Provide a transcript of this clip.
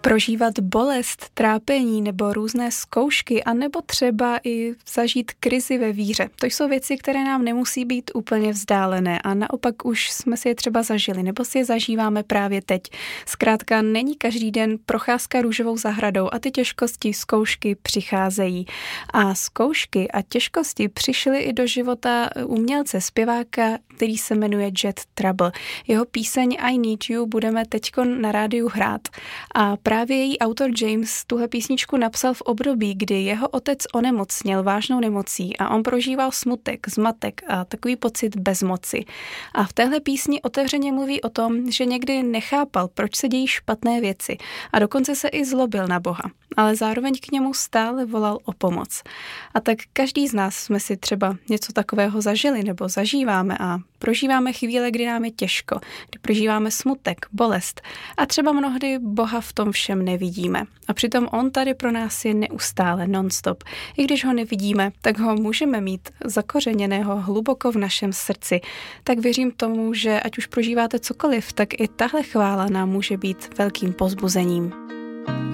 Prožívat bolest, trápení nebo různé zkoušky a nebo třeba i zažít krizi ve víře. To jsou věci, které nám nemusí být úplně vzdálené a naopak už jsme si je třeba zažili nebo si je zažíváme právě teď. Zkrátka není každý den procházka růžovou zahradou a ty těžkosti, zkoušky přicházejí. A zkoušky a těžkosti přišly i do života umělce, zpěváka, který se jmenuje Jet Trouble. Jeho píseň I Need You budeme teďko na rádiu hrát. A právě její autor James tuhle písničku napsal v období, kdy jeho otec onemocněl vážnou nemocí a on prožíval smutek, zmatek a takový pocit bezmoci. A v téhle písni otevřeně mluví o tom, že někdy nechápal, proč se dějí špatné věci a dokonce se i zlobil na Boha, ale zároveň k němu stále volal o pomoc. A tak každý z nás jsme si třeba něco takového zažili nebo zažíváme a prožíváme chvíle, kdy nám je těžko, kdy prožíváme smutek, bolest a třeba mnohdy Boha v tom všem nevidíme. A přitom on tady pro nás je neustále, non-stop. I když ho nevidíme, tak ho můžeme mít zakořeněného hluboko v našem srdci. Tak věřím tomu, že ať už prožíváte cokoliv, tak i tahle chvála nám může být velkým povzbuzením.